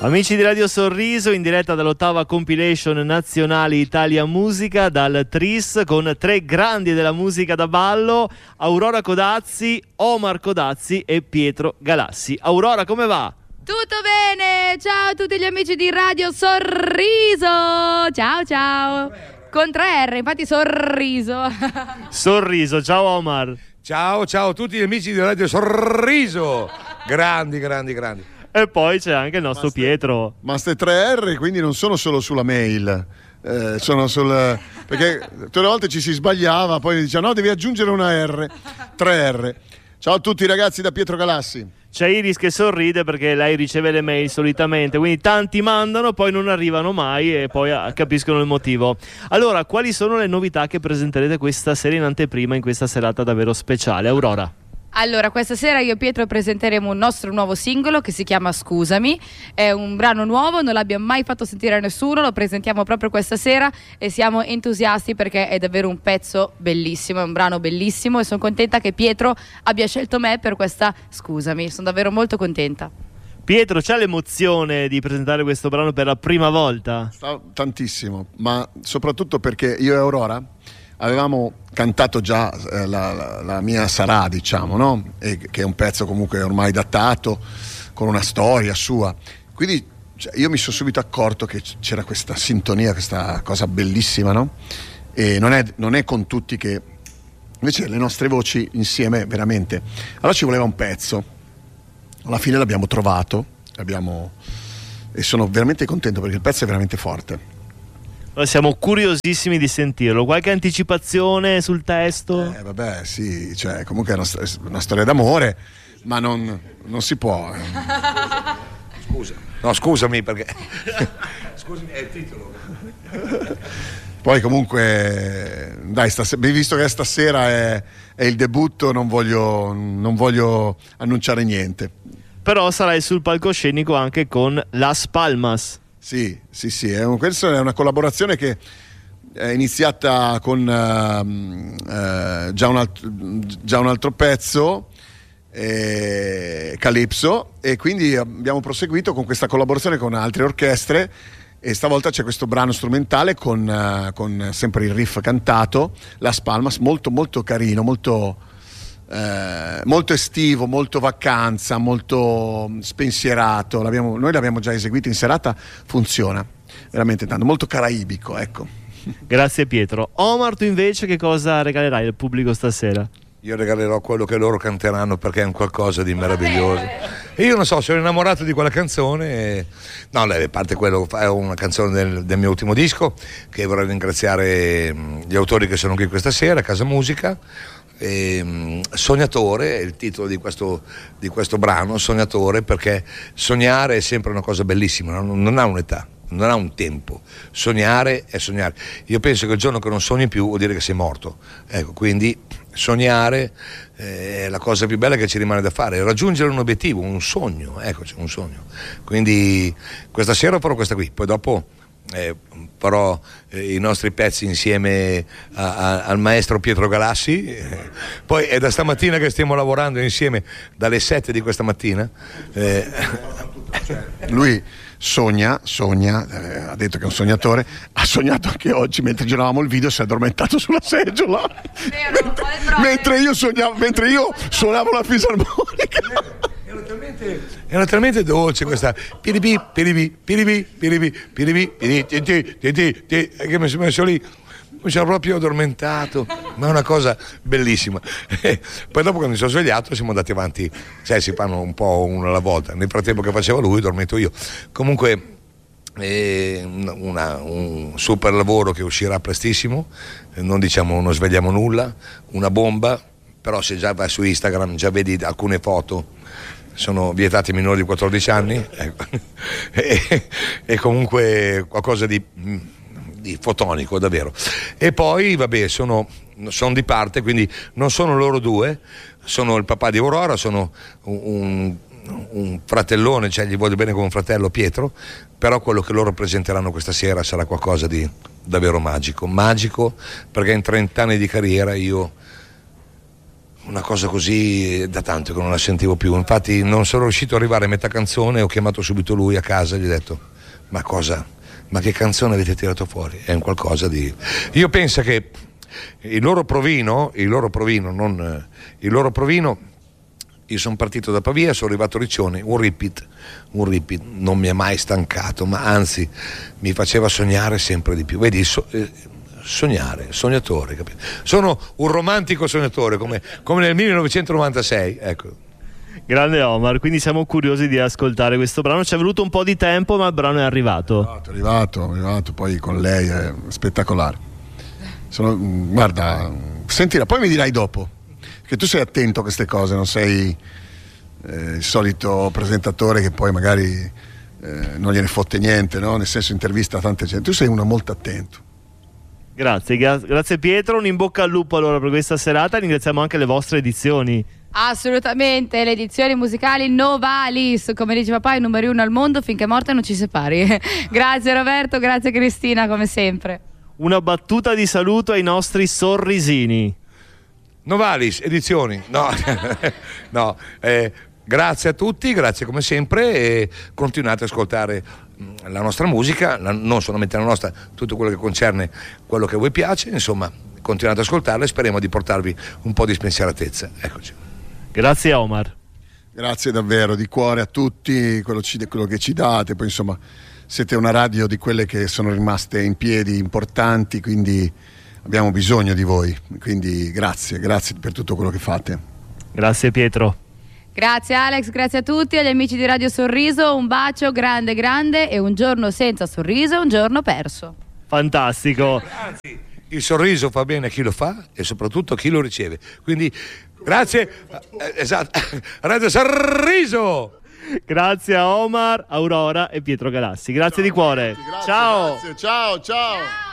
Amici di Radio Sorriso, in diretta dall'8ª compilation nazionale Italia Musica dal Tris, con tre grandi della musica da ballo: Aurora Codazzi, Omar Codazzi e Pietro Galassi. Aurora, come va? Tutto bene, ciao a tutti gli amici di Radio Sorriso, ciao, con 3 R, infatti Sorriso. Sorriso, ciao Omar. Ciao a tutti gli amici di Radio Sorriso, grandi. E poi c'è anche il nostro Pietro. Ma ste 3 R quindi non sono solo sulla mail, sono perché tutte le volte ci si sbagliava, poi mi diceva no, devi aggiungere una R, 3 R. Ciao a tutti ragazzi da Pietro Galassi. C'è Iris che sorride perché lei riceve le mail solitamente, quindi tanti mandano, poi non arrivano mai e poi capiscono il motivo. Allora, quali sono le novità che presenterete questa sera in anteprima, in questa serata davvero speciale? Aurora. Allora, questa sera io e Pietro presenteremo un nostro nuovo singolo che si chiama Scusami. È un brano nuovo, non l'abbiamo mai fatto sentire a nessuno, lo presentiamo proprio questa sera e siamo entusiasti perché è davvero un pezzo bellissimo, è un brano bellissimo e sono contenta che Pietro abbia scelto me per questa Scusami, sono davvero molto contenta. Pietro, c'è l'emozione di presentare questo brano per la prima volta? Tantissimo, ma soprattutto perché io e Aurora avevamo cantato già la mia Sarà, diciamo, no? Che è un pezzo comunque ormai datato, con una storia sua. Quindi io mi sono subito accorto che c'era questa sintonia, questa cosa bellissima, no? E non è con tutti che... Invece le nostre voci insieme, veramente... Allora ci voleva un pezzo. Alla fine l'abbiamo trovato, e sono veramente contento perché il pezzo è veramente forte. Siamo curiosissimi di sentirlo. Qualche anticipazione sul testo? Vabbè, sì, cioè, comunque è una storia d'amore, ma non si può. Scusami perché. Scusami, è il titolo. Poi comunque, dai, visto che stasera è il debutto, non voglio annunciare niente. Però sarai sul palcoscenico anche con Las Palmas. Sì, questa è una collaborazione che è iniziata con già un altro pezzo, Calypso, e quindi abbiamo proseguito con questa collaborazione con altre orchestre e stavolta c'è questo brano strumentale con sempre il riff cantato, Las Palmas, molto molto carino, molto estivo, molto vacanza, molto spensierato. Noi l'abbiamo già eseguito in serata, funziona veramente tanto, molto caraibico, ecco. Grazie Pietro. Omar, tu invece che cosa regalerai al pubblico stasera? Io regalerò quello che loro canteranno perché è un qualcosa di meraviglioso. E io non so, sono innamorato di quella canzone. No, a parte quello, è una canzone del mio ultimo disco, che vorrei ringraziare gli autori che sono qui questa sera, Casa Musica. Sognatore è il titolo di questo brano, Sognatore, perché sognare è sempre una cosa bellissima, non ha un'età, non ha un tempo. Sognare è sognare. Io penso che il giorno che non sogni più vuol dire che sei morto, ecco, quindi sognare è la cosa più bella che ci rimane da fare, raggiungere un obiettivo, un sogno, ecco, c'è un sogno. Quindi questa sera farò questa qui, poi dopo farò i nostri pezzi insieme al maestro Pietro Galassi, poi è da stamattina che stiamo lavorando insieme, dalle 7 di questa mattina. Lui sogna, ha detto che è un sognatore, ha sognato anche oggi mentre giravamo il video, si è addormentato sulla seggiola. Mentre io suonavo la fisarmonica. Era talmente dolce questa piribi che mi sono messo lì, mi sono proprio addormentato, ma è una cosa bellissima. Poi dopo, quando mi sono svegliato, siamo andati avanti, si fanno un po' uno alla volta. Nel frattempo che faceva lui, dormito io. Comunque un super lavoro che uscirà prestissimo, non svegliamo nulla, una bomba. Però se già vai su Instagram già vedi alcune foto, sono vietati ai minori di 14 anni, ecco. e comunque qualcosa di fotonico davvero. E poi vabbè, sono di parte, quindi non sono loro due, sono il papà di Aurora, sono un fratellone, cioè gli voglio bene come un fratello, Pietro, però quello che loro presenteranno questa sera sarà qualcosa di davvero magico, perché in 30 anni di carriera io una cosa così da tanto che non la sentivo più. Infatti non sono riuscito ad arrivare a metà canzone, ho chiamato subito lui a casa e gli ho detto: ma che canzone avete tirato fuori? È un qualcosa di... Io penso che il loro provino, io sono partito da Pavia, sono arrivato a Riccione, un repeat non mi ha mai stancato, ma anzi mi faceva sognare sempre di più. Vedi, sognatore, capito? Sono un romantico sognatore, come nel 1996, ecco. Grande Omar, quindi siamo curiosi di ascoltare questo brano. Ci è voluto un po' di tempo, ma il brano è arrivato. È arrivato, poi con lei è spettacolare. Guarda, sentila, poi mi dirai dopo, che tu sei attento a queste cose, non sei il solito presentatore che poi magari non gliene fotte niente, no? Nel senso, intervista tante gente. Tu sei uno molto attento. Grazie Pietro, un in bocca al lupo allora per questa serata. Ringraziamo anche le vostre edizioni. Assolutamente, le edizioni musicali Novalis, come dice papà, i numeri 1 al mondo finché morte non ci separi. Grazie Roberto, grazie Cristina, come sempre. Una battuta di saluto ai nostri sorrisini. Novalis, edizioni. No, grazie a tutti, grazie come sempre, e continuate ad ascoltare la nostra musica, non solamente la nostra, tutto quello che concerne quello che a voi piace, insomma, continuate ad ascoltarla e speriamo di portarvi un po' di spensieratezza. Eccoci. Grazie Omar. Grazie davvero, di cuore a tutti, quello che ci date, poi insomma siete una radio di quelle che sono rimaste in piedi, importanti, quindi abbiamo bisogno di voi, quindi grazie per tutto quello che fate. Grazie Pietro. Grazie Alex, grazie a tutti, agli amici di Radio Sorriso, un bacio grande grande, e un giorno senza sorriso è un giorno perso. Fantastico. Anzi, il sorriso fa bene a chi lo fa e soprattutto a chi lo riceve, quindi grazie, esatto, Radio Sorriso. Grazie a Omar, Aurora e Pietro Galassi. Grazie di cuore. Grazie, ciao. Grazie, ciao.